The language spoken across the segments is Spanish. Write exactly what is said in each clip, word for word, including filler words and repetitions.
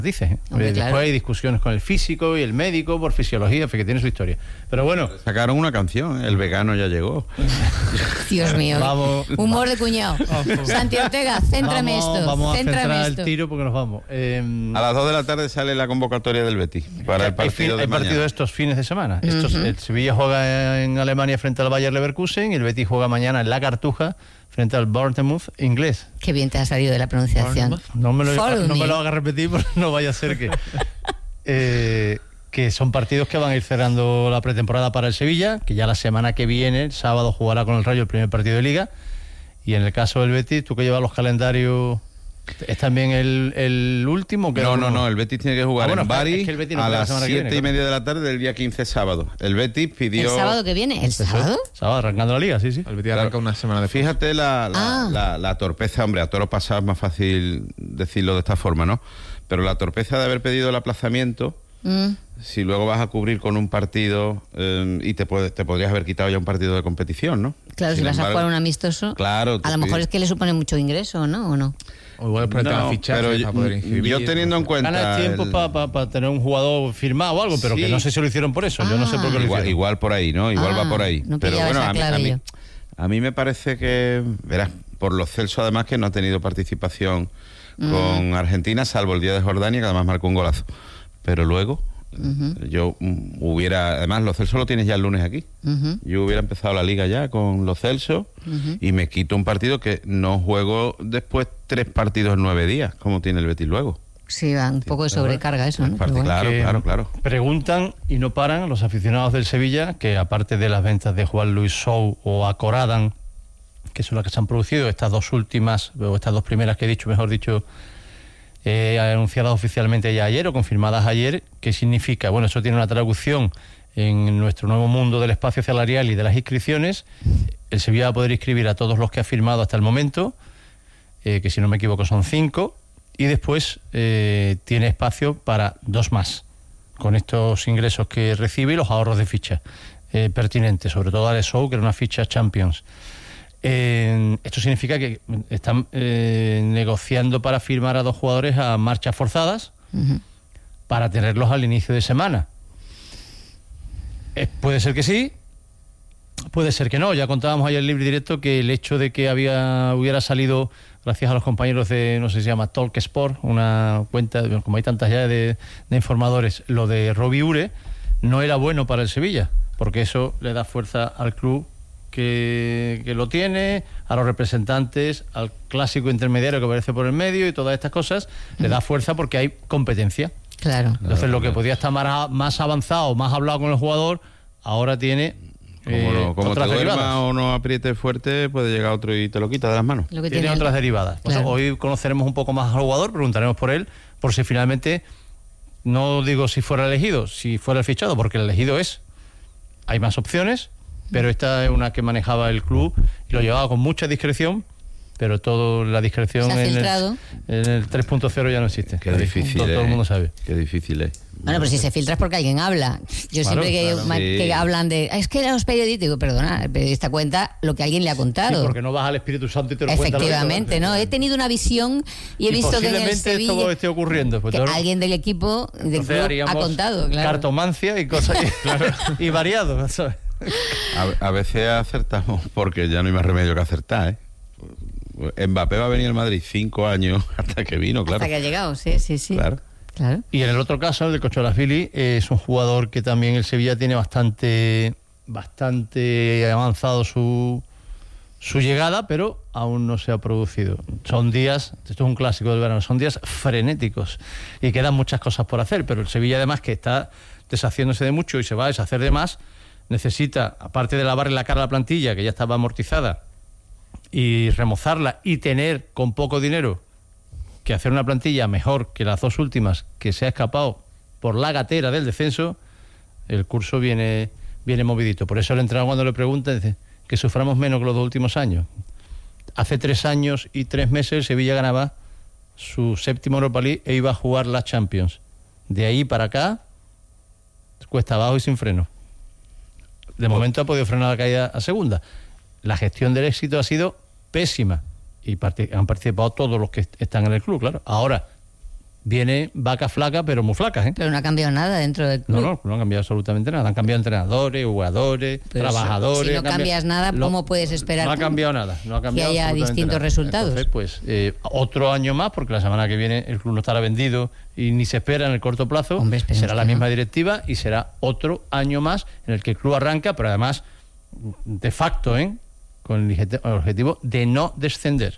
dices, ¿eh? Hombre, Después claro. hay discusiones con el físico y el médico por fisiología, que tiene su historia. Pero bueno, sacaron una canción, El vegano ya llegó. Dios mío. Vamos. Humor de cuñado. Santi Ortega, céntrame vamos, esto. vamos a céntrame centrar esto. el tiro porque nos vamos. Eh, A las dos de la tarde sale la convocatoria del Betis para el hay fin- partido de hay mañana. partido estos fines de semana. Estos, Ujú. el Sevilla juega en Alemania frente al Bayer Leverkusen y el Betis juega mañana en La Cartuja frente al Bournemouth inglés. Qué bien te ha salido de la pronunciación. No me lo, Follow no me. me lo hagas repetir porque no vaya a ser que... eh, que son partidos que van a ir cerrando la pretemporada para el Sevilla, que ya la semana que viene, el sábado, jugará con el Rayo el primer partido de Liga. Y en el caso del Betis, tú que llevas los calendarios, ¿es también el, el último? Que No, era no, uno? no, el Betis tiene que jugar Ah, bueno, en Bari es que el Betis no a juega la las semana que siete viene, y claro. media de la tarde del día quince sábado. El Betis pidió... ¿El sábado que viene? ¿El sábado? Sábado, arrancando la Liga, sí, sí. El Betis arranca una semana después. Fíjate la, la, Ah. la, la torpeza, hombre, a toro pasado es más fácil decirlo de esta forma, ¿no? Pero la torpeza de haber pedido el aplazamiento, Mm. si luego vas a cubrir con un partido eh, y te, puede, te podrías haber quitado ya un partido de competición, ¿no? Claro, Sin si vas a embargo, jugar un amistoso, Claro. te a lo mejor pide- es que le supone mucho ingreso, ¿no? ¿O no? O igual es por el tema No, fichajes pero para poder yo, inscribir. yo teniendo en cuenta... Ganas tiempo el- para pa, pa tener un jugador firmado o algo, pero Sí. que no sé si lo hicieron por eso. Yo no sé por qué lo Igual, hicieron. igual por ahí, ¿no? Igual Ah, va por ahí. no Pero pillaba bueno, esa a mí, a, clave mí, yo. a mí me parece que, verás, por los Celso además que no ha tenido participación Mm. con Argentina, salvo el día de Jordania, que además marcó un golazo. Pero luego, Ujú, yo mm, hubiera, además los Celso lo tienes ya el lunes aquí. ujú. Yo hubiera empezado la liga ya con los Celso Ujú. y me quito un partido que no juego después tres partidos en nueve días, como tiene el Betis luego. Sí, va un poco de sobrecarga eso, ¿no? Parte- Pero bueno. claro, Que claro, claro. Preguntan y no paran los aficionados del Sevilla, que aparte de las ventas de Juan Luis Sou o Acoradan, que son las que se han producido, estas dos últimas, o estas dos primeras que he dicho, mejor dicho, eh, anunciadas oficialmente ya ayer o confirmadas ayer, ¿qué significa? Bueno, eso tiene una traducción en nuestro nuevo mundo del espacio salarial y de las inscripciones. El Sevilla va a poder inscribir a todos los que ha firmado hasta el momento, eh, que si no me equivoco son cinco, y después eh, tiene espacio para dos más, con estos ingresos que recibe y los ahorros de ficha eh, pertinentes, sobre todo a De Sou, que era una ficha Champions. Eh, esto significa que están eh, negociando para firmar a dos jugadores a marchas forzadas Ujú. para tenerlos al inicio de semana. Eh, puede ser que sí, puede ser que no. Ya contábamos ayer en Libre Directo que el hecho de que había hubiera salido, gracias a los compañeros de, no sé si se llama Talk Sport, una cuenta, como hay tantas ya de, de informadores, lo de Robbie Ure, no era bueno para el Sevilla, porque eso le da fuerza al club que, que lo tiene, a los representantes, al clásico intermediario que aparece por el medio y todas estas cosas, le da fuerza porque hay competencia. Claro. Entonces Claro, lo que claro. podía estar más, más avanzado, más hablado con el jugador, ahora tiene Como, eh, no, como te otras duermas derivadas. o no aprietes fuerte, puede llegar otro y te lo quita de las manos. Lo que Tiene tiene otras el- derivadas. Pues Claro. hoy conoceremos un poco más al jugador, preguntaremos por él, por si finalmente, no digo si fuera elegido, si fuera el fichado, porque el elegido es, hay más opciones, pero esta es una que manejaba el club y lo llevaba con mucha discreción, pero toda la discreción Se ha en el, filtrado. en el tres punto cero ya no existe. Qué difícil todo, es. todo el mundo sabe. Qué difícil es. Bueno, pero si se filtra es porque alguien habla. Yo Claro, siempre que, claro. ma- Sí. que hablan de... "Ah, es que los periodistas... Digo, perdona, el periodista cuenta lo que alguien le ha Sí, contado. porque no vas al Espíritu Santo y te lo cuenta. Efectivamente, ¿no? He tenido una visión y he Y visto que en el posiblemente Sevilla... esto esté ocurriendo. Pues que todo- alguien del equipo, del Entonces club, ha haríamos contado, claro. cartomancia y cosas y, y variado, ¿sabes? A, a veces acertamos porque ya no hay más remedio que acertar, ¿eh? Mbappé va a venir al Madrid cinco años hasta que vino, claro. Hasta que ha llegado, sí, sí, sí. Claro. Claro. Y en el otro caso, el de Cocholafili, eh, es un jugador que también el Sevilla tiene bastante bastante avanzado su su llegada, pero aún no se ha producido. Son días, esto es un clásico del verano, son días frenéticos y quedan muchas cosas por hacer, pero el Sevilla además, que está deshaciéndose de mucho y se va a deshacer de más, necesita, aparte de lavarle la cara a la plantilla, que ya estaba amortizada, y remozarla y tener con poco dinero que hacer una plantilla mejor que las dos últimas, que se ha escapado por la gatera del descenso, el curso viene viene movidito. Por eso el entrenador, cuando le pregunta, dice que suframos menos que los dos últimos años. Hace tres años y tres meses el Sevilla ganaba su séptimo Europa League e iba a jugar la Champions. De ahí para acá, cuesta abajo y sin freno. De momento ha podido frenar la caída a segunda. La gestión del éxito ha sido pésima y parte- han participado todos los que est- están en el club, claro. Ahora viene vaca flaca, pero muy flacas, ¿eh? Pero no ha cambiado nada dentro del club. No, no, no han cambiado absolutamente nada. Han cambiado entrenadores, jugadores, Pero trabajadores. si no han cambiado- cambias nada, Lo- ¿cómo puedes esperar No ha tú cambiado nada. No ha cambiado que haya absolutamente distintos nada. resultados? Entonces, pues, eh, otro año más, porque la semana que viene el club no estará vendido y ni se espera en el corto plazo. Hombre, esperemos será la que no. misma directiva y será otro año más en el que el club arranca, pero además, de facto, ¿eh? Con el objeti- el objetivo de no descender.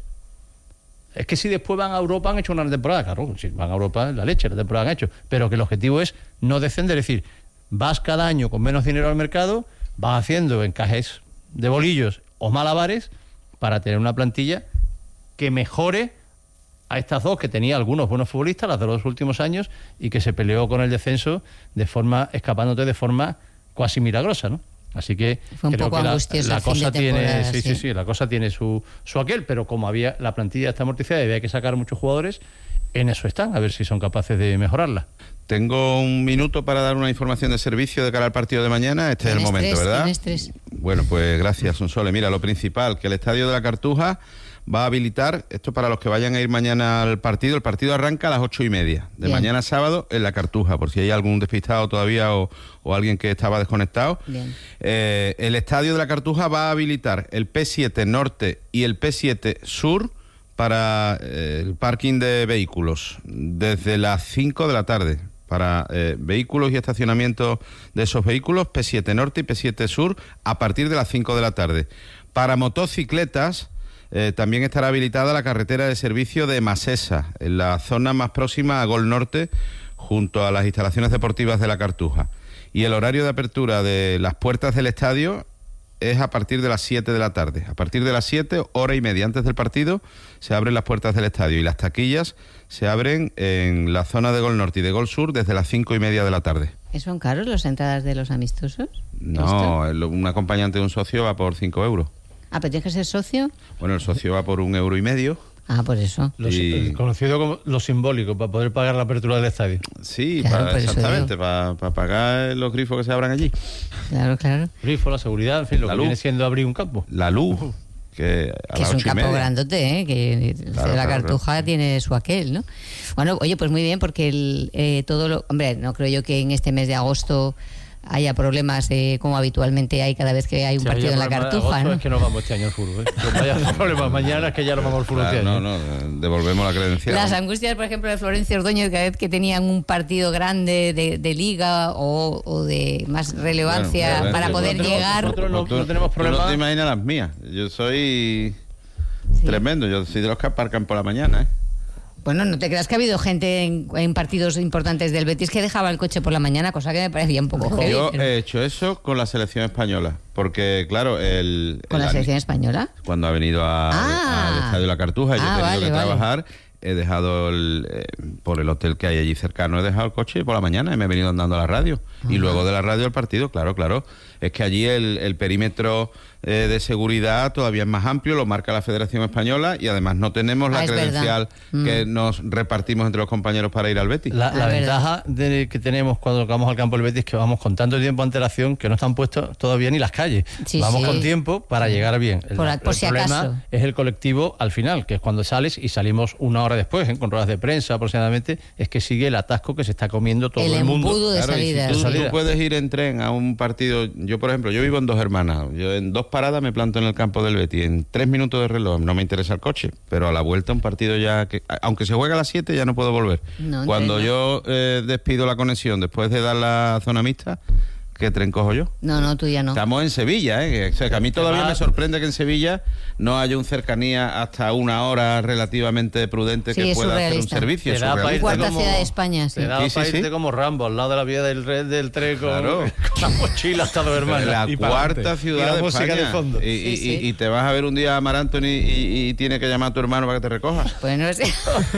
Es que si después van a Europa han hecho una temporada, claro, si van a Europa la leche, la temporada han hecho, pero que el objetivo es no descender, es decir, vas cada año con menos dinero al mercado, vas haciendo encajes de bolillos o malabares para tener una plantilla que mejore a estas dos, que tenía algunos buenos futbolistas, las de los últimos años, y que se peleó con el descenso de forma, escapándote de forma cuasi milagrosa, ¿no? Así que Fue un creo poco que la, angustioso la el fin cosa de tiene, temporada, sí, sí, sí. sí, la cosa tiene su, su aquel, pero como había la plantilla está amortizada y había que sacar muchos jugadores, en eso están, a ver si son capaces de mejorarla. Tengo un minuto para dar una información de servicio de cara al partido de mañana. Este es el Tienes momento, tres, ¿verdad? tienes tres. Bueno, pues gracias, Sonsole. Mira, lo principal, que el Estadio de la Cartuja va a habilitar, esto para los que vayan a ir mañana al partido, el partido arranca a las ocho y media de Bien. mañana sábado en la Cartuja, por si hay algún despistado todavía o, o alguien que estaba desconectado. Bien. Eh, el Estadio de la Cartuja va a habilitar el P siete Norte y el P siete Sur para eh, el parking de vehículos desde las cinco de la tarde. Para eh, vehículos y estacionamiento de esos vehículos, P siete Norte y P siete Sur, a partir de las cinco de la tarde. Para motocicletas, eh, también estará habilitada la carretera de servicio de Masesa, en la zona más próxima a Gol Norte, junto a las instalaciones deportivas de la Cartuja. Y el horario de apertura de las puertas del estadio es a partir de las siete de la tarde. A partir de las siete, hora y media antes del partido, se abren las puertas del estadio y las taquillas se abren en la zona de Gol Norte y de Gol Sur desde las cinco y media de la tarde. ¿Son caros las entradas de los amistosos? No, el- un acompañante de un socio va por cinco euros. Ah, pero tienes que ser socio. Bueno, el socio va por un euro y medio. Ah, por eso. Lo, Y- Conocido como lo simbólico, para poder pagar la apertura del estadio. Sí, Claro, para- por eso exactamente, para, para pagar los grifos que se abran allí. Claro, claro. Grifo, la seguridad, en fin, lo La que luz. viene siendo abrir un campo. La luz, que a Que las es un ocho y campo media. grandote, ¿eh? Que Claro, la claro, Cartuja tiene su aquel, ¿no? Bueno, oye, pues muy bien, porque el, eh, todo lo... Hombre, no creo yo que en este mes de agosto haya problemas eh, como habitualmente hay cada vez que hay un Si partido haya en la problema de Cartuja, agosto, ¿no? Es que no vamos este año al fútbol, ¿eh? Pues vaya problemas mañana, es que ya no vamos al fútbol Claro, este año. no, no, devolvemos la credencial. Las angustias, por ejemplo, de Florencio Ordóñez, cada vez que tenían un partido grande de, de liga o, o de más relevancia Bueno, para bueno, poder nosotros- llegar... nosotros no- Pues tú- no tenemos tú problema. no te imaginas las mías. Yo soy Sí. tremendo. Yo soy de los que aparcan por la mañana, ¿eh? Bueno, no te creas que ha habido gente en, en partidos importantes del Betis que dejaba el coche por la mañana, cosa que me parecía un poco heavy. Yo pero- he hecho eso con la selección española. Porque, claro, el... ¿Con el la ani- selección española? Cuando ha venido a- Ah. al Estadio La Cartuja, yo Ah, he tenido vale, que vale. trabajar. He dejado el, eh, por el hotel que hay allí cercano, he dejado el coche por la mañana y me he venido andando a la radio. Y luego de la radio al partido, claro, claro. Es que allí el, el perímetro eh, de seguridad todavía es más amplio, lo marca la Federación Española y además no tenemos Ah, la es credencial verdad. que nos repartimos entre los compañeros para ir al Betis. La, Ah, la verdad. ventaja de, que tenemos cuando vamos al campo del Betis es que vamos con tanto tiempo de antelación que no están puestos todavía ni las calles. Sí, vamos sí. con tiempo para llegar bien. El, Por- por el si problema acaso. es el colectivo al final, que es cuando sales y salimos una hora después, ¿eh? Con ruedas de prensa aproximadamente, es que sigue el atasco que se está comiendo todo El el, mundo. embudo de Claro, y si salida. tú, De salida. tú puedes ir en tren a un partido. Yo, por ejemplo, yo vivo en Dos Hermanas. Yo en dos paradas me planto en el campo del Betis. En tres minutos de reloj no me interesa el coche. Pero a la vuelta un partido ya que, aunque se juegue a las siete, ya no puedo volver. No, Cuando entonces yo eh, despido la conexión después de dar la zona mixta, ¿qué tren cojo yo? No, no, tú ya no. Estamos en Sevilla, ¿eh? O sea, que a mí todavía va- me sorprende que en Sevilla no haya un cercanía hasta una hora relativamente prudente Sí, que es pueda hacer un surrealista. servicio. Te Es da para surrealista. irte Cuarta como- ciudad de España, sí. Te da Sí, sí, para sí. irte como Rambo al lado de la vía del, re- del tren con, Claro. con la mochila hasta dos hermanas. La y para cuarta adelante. ciudad y la de música España. de fondo. Y, y- Sí, sí. y- y te vas a ver un día a Mar Anthony y, y tiene que llamar a tu hermano para que te recoja. Pues no sé.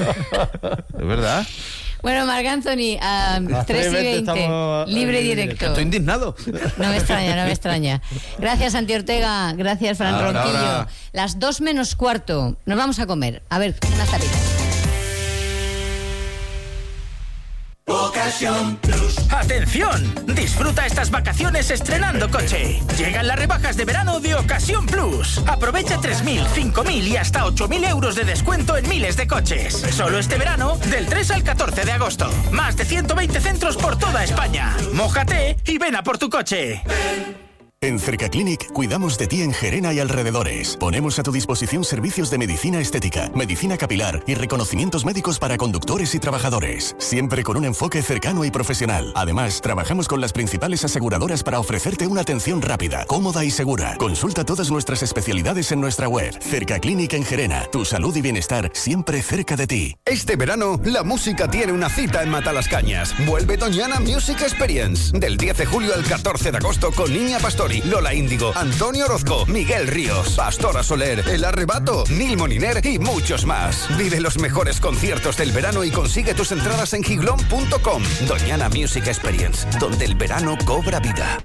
Es verdad. Bueno, Marc Anthony, a las tres y tres y veinte veinte, estamos libre y en directo. Estoy indignado. No me extraña, no me extraña. Gracias, Santi Ortega. Gracias, Fran Ahora, Ronquillo. ahora. Las dos menos cuarto. Nos vamos a comer. A ver, unas tapitas. Boca Ocasión Plus. ¡Atención! Disfruta estas vacaciones estrenando coche. Llegan las rebajas de verano de Ocasión Plus. Aprovecha tres mil, cinco mil y hasta ocho mil euros de descuento en miles de coches. Solo este verano, del tres al catorce de agosto. Más de ciento veinte centros por toda España. Mójate y ven a por tu coche. En Cercaclinic cuidamos de ti en Gerena y alrededores. Ponemos a tu disposición servicios de medicina estética, medicina capilar y reconocimientos médicos para conductores y trabajadores. Siempre con un enfoque cercano y profesional. Además, trabajamos con las principales aseguradoras para ofrecerte una atención rápida, cómoda y segura. Consulta todas nuestras especialidades en nuestra web. Cercaclinic en Gerena. Tu salud y bienestar siempre cerca de ti. Este verano, la música tiene una cita en Matalascañas. Vuelve Doñana Music Experience. Del diez de julio al catorce de agosto con Niña Pastori, Lola Índigo, Antonio Orozco, Miguel Ríos, Pastora Soler, El Arrebato, Nil Moniner y muchos más. Vive los mejores conciertos del verano y consigue tus entradas en giglón punto com. Doñana Music Experience, donde el verano cobra vida.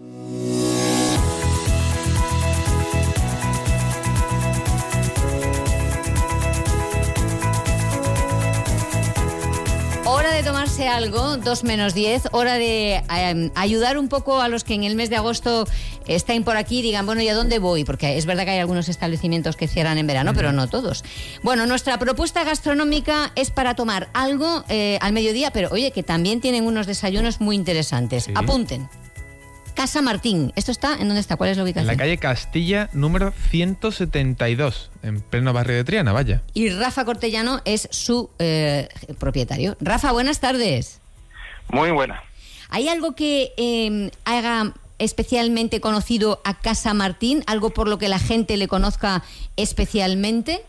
Hora de tomarse algo, dos menos diez, hora de eh, ayudar un poco a los que en el mes de agosto estén por aquí y digan, bueno, ¿y a dónde voy? Porque es verdad que hay algunos establecimientos que cierran en verano, uh-huh. pero no todos. Bueno, nuestra propuesta gastronómica es para tomar algo eh, al mediodía, pero oye, que también tienen unos desayunos muy interesantes. Sí. Apunten. Casa Martín. ¿Esto está? ¿En dónde está? ¿Cuál es la ubicación? En la calle Castilla, número ciento setenta y dos, en pleno barrio de Triana, vaya. Y Rafa Cortellano es su eh, propietario. Rafa, buenas tardes. Muy buenas. ¿Hay algo que eh, haga especialmente conocido a Casa Martín? ¿Algo por lo que la gente le conozca especialmente?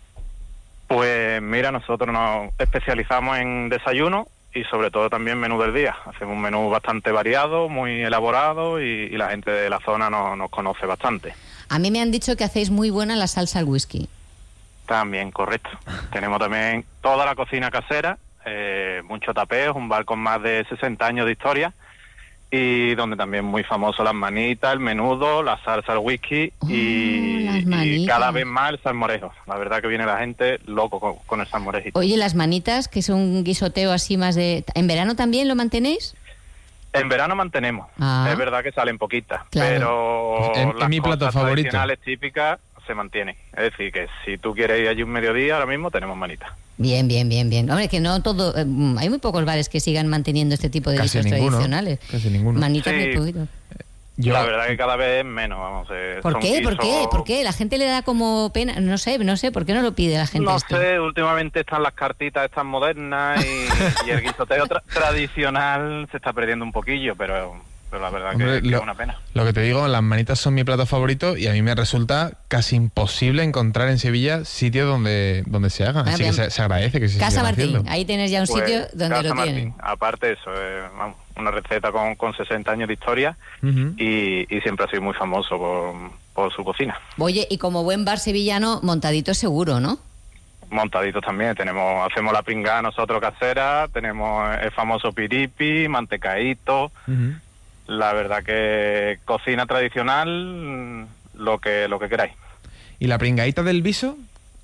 Pues mira, nosotros nos especializamos en desayuno y sobre todo también menú del día. Hacemos un menú bastante variado, muy elaborado y, y la gente de la zona no, nos conoce bastante. A mí me han dicho que hacéis muy buena la salsa al whisky. También, correcto. Tenemos también toda la cocina casera, eh, mucho tapeo, un bar con más de sesenta años de historia y donde también muy famoso las manitas, el menudo, la salsa al whisky oh, y, y cada vez más el salmorejo. La verdad que viene la gente loco con, con el salmorejito. Oye, las manitas, que es un guisoteo así más de... ¿En verano también lo mantenéis? En verano mantenemos. Ah. Es verdad que salen poquitas, claro. pero en, las en mi plato cosas favorito. tradicionales típicas se mantienen. Es decir, que si tú quieres ir allí un mediodía, ahora mismo tenemos manitas. Bien, bien, bien, bien. Hombre, que no todo... Eh, hay muy pocos bares que sigan manteniendo este tipo de casi guisos ninguno, tradicionales. Casi ninguno. Manitas sí. muy poquito. Yo... La verdad que cada vez menos, vamos. Eh, ¿Por qué? Guisos... ¿Por qué? ¿Por qué? La gente le da como pena, no sé, no sé, ¿por qué no lo pide la gente No esto? sé, últimamente están las cartitas estas modernas y, y el guisoteo tra- tradicional se está perdiendo un poquillo, pero... Pero la verdad Hombre, que, lo, que es una pena. Lo que te digo, las manitas son mi plato favorito y a mí me resulta casi imposible encontrar en Sevilla sitios donde, donde se hagan. Bueno, Así bien. que se, se agradece que se Casa sigan Martín, haciendo. ahí tienes ya un pues, sitio donde Casa lo Martín. tienen. Aparte de eso, eh, vamos, una receta con, con sesenta años de historia uh-huh. y, y siempre ha sido muy famoso por, por su cocina. Oye, y como buen bar sevillano, montadito seguro, ¿no? Montaditos también, tenemos, hacemos la pringada nosotros casera, tenemos el famoso piripi, mantecaíto... Uh-huh. La verdad que cocina tradicional, lo que lo que queráis. ¿Y la pringadita del viso?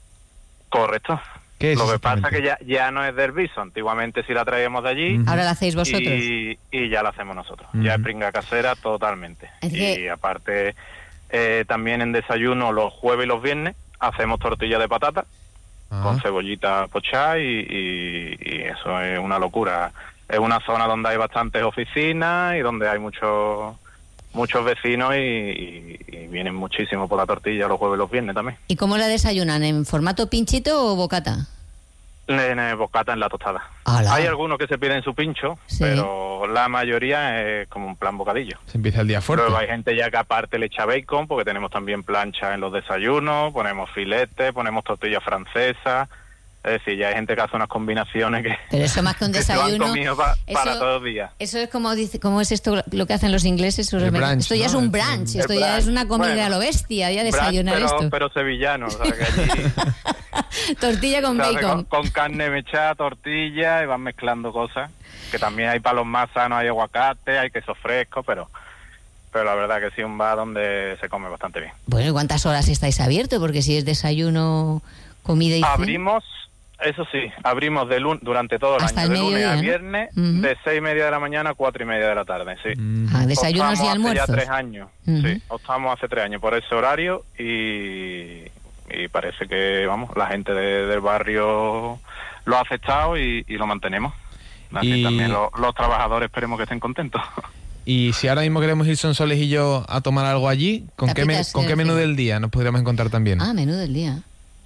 Correcto. ¿Qué es lo que pasa que ya ya no es del viso. Antiguamente sí la traíamos de allí. Uh-huh. Ahora la hacéis vosotros. Y, y ya la hacemos nosotros. Uh-huh. Ya es pringa casera totalmente. Es que... Y aparte, eh, también en desayuno los jueves y los viernes hacemos tortilla de patata uh-huh. con cebollita pochada y, y, y eso es una locura. Es una zona donde hay bastantes oficinas y donde hay muchos muchos vecinos y, y, y vienen muchísimo por la tortilla los jueves y los viernes también. ¿Y cómo la desayunan? ¿En formato pinchito o bocata? En, en bocata en la tostada. ¡Hala! Hay algunos que se piden su pincho, sí. pero la mayoría es como un plan bocadillo. Se empieza el día fuerte. Pero hay gente ya que aparte le echa bacon, porque tenemos también plancha en los desayunos, ponemos filete, ponemos tortilla francesa... Es decir, ya hay gente que hace unas combinaciones que... Pero eso más que un desayuno... pa, eso, para todos los días. Eso es como dice, como es esto lo que hacen los ingleses. Brunch, esto ya ¿no? es un brunch, el esto brunch. ya es una comida bueno, a lo bestia, ya desayunar brunch, pero, esto. pero sevillano, o sea, que allí... Tortilla con o sea, bacon. Con, con carne mechada, tortilla, y van mezclando cosas. Que también hay para los más sanos, hay aguacate, hay queso fresco, pero... Pero la verdad que sí, un bar donde se come bastante bien. Bueno, ¿y cuántas horas estáis abiertos? Porque si es desayuno, comida y... Abrimos... Eso sí, abrimos de lun- durante todo el Hasta año, el de lunes mediodía, a ¿no? viernes, Uh-huh. de seis y media de la mañana a cuatro y media de la tarde, sí. Ah, desayunos y Optamos almuerzos. Hace ya tres años, Uh-huh. sí, optamos hace tres años por ese horario y, y parece que, vamos, la gente de- del barrio lo ha aceptado y, y lo mantenemos. Así Y- también lo- los trabajadores esperemos que estén contentos. Y si ahora mismo queremos ir Sonsoles y yo a tomar algo allí, ¿con qué, me- Tapitas, ¿con qué en menú fin. del día nos podríamos encontrar también? Ah, menú del día.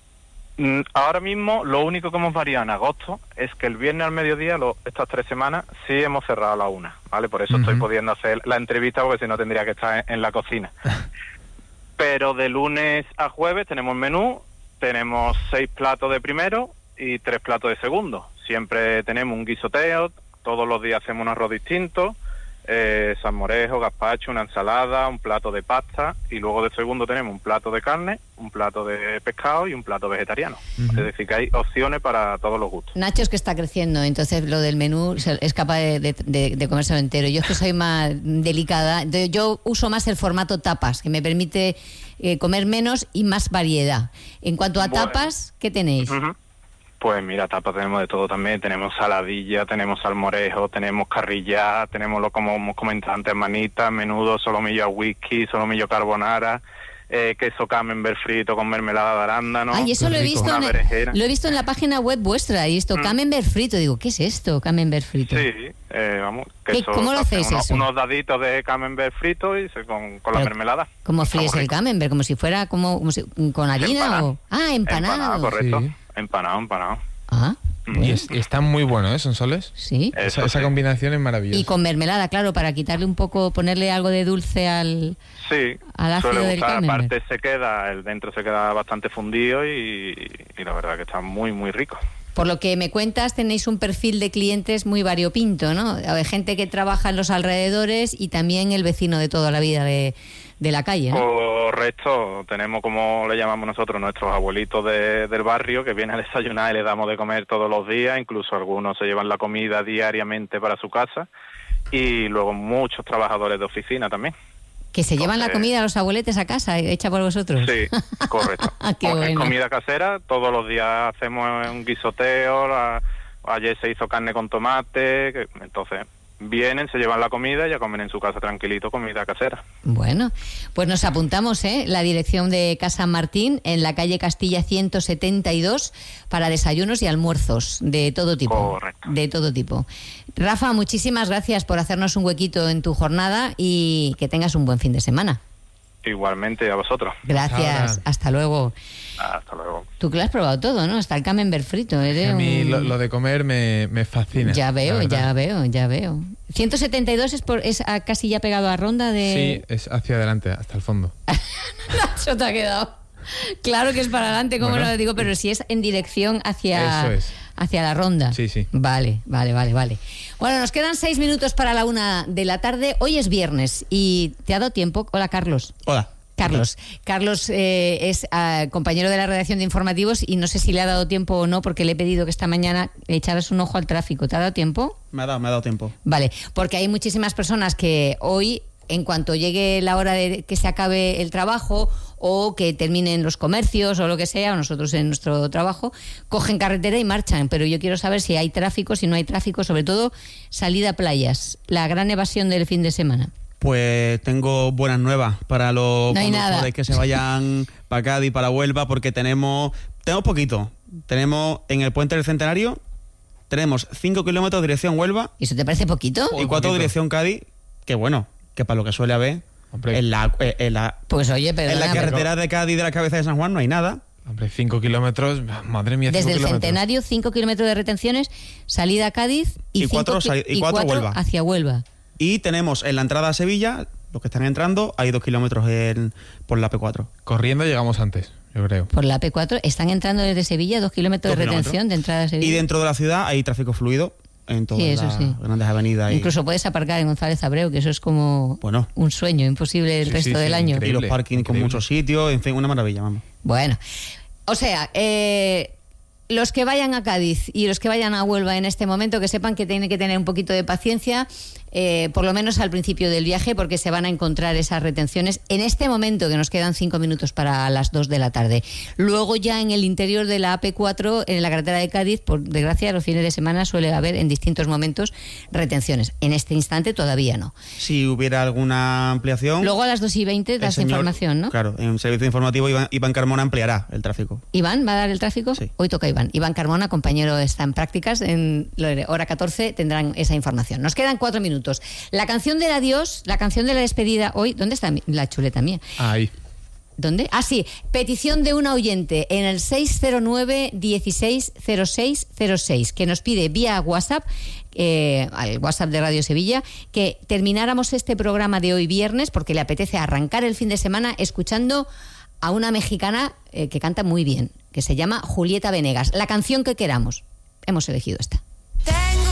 Mm, Ahora mismo lo único que hemos variado en agosto es que el viernes al mediodía, lo- estas tres semanas, sí hemos cerrado a la una, ¿vale? Por eso Ujú. estoy pudiendo hacer la entrevista porque si no tendría que estar en, en la cocina. Pero de lunes a jueves tenemos menú, tenemos seis platos de primero y tres platos de segundo. Siempre tenemos un guisoteo, todos los días hacemos un arroz distinto, eh, salmorejo, gazpacho, una ensalada, un plato de pasta y luego de segundo tenemos un plato de carne, un plato de pescado y un plato vegetariano. Ujú. Es decir, que hay opciones para todos los gustos. Nacho es que está creciendo, entonces lo del menú se- es capaz de, de, de, de comérselo entero. Yo es que soy más delicada, entonces yo uso más el formato tapas, que me permite eh, comer menos y más variedad. En cuanto a Bueno. tapas, ¿qué tenéis? Ujú. Pues mira, tapas tenemos de todo también, tenemos saladilla, tenemos salmorejo, tenemos carrilla, tenemos lo como hemos comentado antes, manitas, menudo, solomillo a whisky, solomillo carbonara, eh, queso camembert frito con mermelada de arándano. Ay, eso lo he, rico. visto Una en, berenjena. lo he visto en la página web vuestra, he visto Mm. camembert frito. Digo, ¿qué es esto, camembert frito? Sí, eh, vamos. ¿Qué- queso, cómo lo hace hacéis unos, eso? unos daditos de camembert frito y se, con, con la Pero, mermelada. ¿Cómo Está muy fríes el rico. camembert? ¿Como si fuera como, como si- con harina? Empanado. O... Ah, empanado. Empanado, correcto. Sí. Empanado, empanado. Ah, Mm. Y es- está muy bueno, ¿eh, Sonsoles? sí. Eso Esa, esa sí. combinación es maravillosa. Y con mermelada, claro, para quitarle un poco, ponerle algo de dulce al... Sí, Al ácido suele del gustar. camembert. Aparte se queda, el dentro se queda bastante fundido y, y la verdad que está muy, muy rico. Por lo que me cuentas, tenéis un perfil de clientes muy variopinto, ¿no? Hay gente que trabaja en los alrededores y también el vecino de toda la vida de, de la calle, ¿no? Correcto, tenemos como le llamamos nosotros nuestros abuelitos de- del barrio que vienen a desayunar y les damos de comer todos los días, incluso algunos se llevan la comida diariamente para su casa y luego muchos trabajadores de oficina también. Que se llevan la entonces- comida a los abueletes a casa, hecha por vosotros. Sí, correcto. Qué Es bueno. comida casera, todos los días hacemos un guisoteo, la- ayer se hizo carne con tomate, que- entonces vienen, se llevan la comida y ya comen en su casa tranquilito comida casera. Bueno, pues nos apuntamos, ¿eh? La dirección de Casa Martín en la calle Castilla ciento setenta y dos para desayunos y almuerzos de todo tipo. Correcto. De todo tipo. Rafa, muchísimas gracias por hacernos un huequito en tu jornada y que tengas un buen fin de semana. Igualmente a vosotros. Gracias, ahora. hasta luego. Hasta luego. Tú que lo has probado todo, ¿no? Hasta el camembert frito. Eres A mí un- lo, lo de comer me, me fascina. Ya la veo, verdad. ya veo, ya veo. ciento setenta y dos es, por, es a- casi ya pegado a Ronda de... Sí, es hacia adelante, hasta el fondo. Nacho te ha quedado. Claro que es para adelante, como Bueno. lo digo, pero si es en dirección hacia, Eso es. hacia la Ronda. Sí, sí. Vale, vale, vale, vale. Bueno, nos quedan seis minutos para la una de la tarde. Hoy es viernes y ¿te ha dado tiempo? Hola, Carlos. Hola. Carlos. Carlos eh, es ah, compañero de la redacción de informativos y no sé si le ha dado tiempo o no porque le he pedido que esta mañana le echaras un ojo al tráfico. ¿Te ha dado tiempo? Me ha dado, me ha dado tiempo. Vale, porque hay muchísimas personas que hoy, en cuanto llegue la hora de que se acabe el trabajo o que terminen los comercios o lo que sea, o nosotros en nuestro trabajo, cogen carretera y marchan. Pero yo quiero saber si hay tráfico, si no hay tráfico, sobre todo salida a playas, la gran evasión del fin de semana. Pues tengo buenas nuevas para los No hay conductores nada. que se vayan para Cádiz, para Huelva, porque tenemos tenemos poquito. Tenemos en el puente del Centenario, tenemos cinco kilómetros dirección Huelva ¿Y eso te parece poquito? y cuatro poquito. dirección Cádiz, que bueno, que para lo que suele haber, Hombre. en la, eh, en la, Pues oye, en perdona, la pero carretera de Cádiz de la cabeza de San Juan no hay nada. Hombre, cinco kilómetros, madre mía, cinco desde el kilómetros. Centenario, cinco kilómetros de retenciones, salida a Cádiz y, Y cuatro cinco ki- sali- y y cuatro cuatro Huelva. hacia Huelva. Y tenemos en la entrada a Sevilla, los que están entrando, hay dos kilómetros en, por la P cuatro. Corriendo llegamos antes, yo creo. Por la P cuatro están entrando desde Sevilla dos kilómetros Dos de kilómetros. retención de entrada a Sevilla. Y dentro de la ciudad hay tráfico fluido en todas Sí, eso las sí. grandes avenidas. Y, Incluso puedes aparcar en González Abreu, que eso es como Bueno. un sueño imposible el Sí, resto sí, del sí, año. y increíble. los parking con increíble. muchos sitios, en fin, una maravilla, vamos. Bueno, o sea, eh, los que vayan a Cádiz y los que vayan a Huelva en este momento, que sepan que tienen que tener un poquito de paciencia, eh, por lo menos al principio del viaje, porque se van a encontrar esas retenciones en este momento, que nos quedan cinco minutos para las dos de la tarde. Luego ya en el interior de la A P cuatro, en la carretera de Cádiz, por desgracia, los fines de semana suele haber en distintos momentos retenciones. En este instante todavía no. Si hubiera alguna ampliación... Luego a las dos y veinte das señor, información, ¿no? Claro, en el servicio informativo Iván, Iván Carmona ampliará el tráfico. ¿Iván va a dar el tráfico? Sí. Hoy toca Iván. Iván Carmona, compañero, está en prácticas. En hora catorce tendrán esa información. Nos quedan cuatro minutos. La canción del adiós, la canción de la despedida hoy... ¿Dónde está la chuleta mía? Ahí. ¿Dónde? Ah, sí. Petición de una oyente en el seis cero nueve, dieciséis, cero seis cero seis, que nos pide vía WhatsApp, eh, al WhatsApp de Radio Sevilla, que termináramos este programa de hoy viernes porque le apetece arrancar el fin de semana escuchando a una mexicana eh, que canta muy bien, que se llama Julieta Venegas. La canción que queramos. Hemos elegido esta.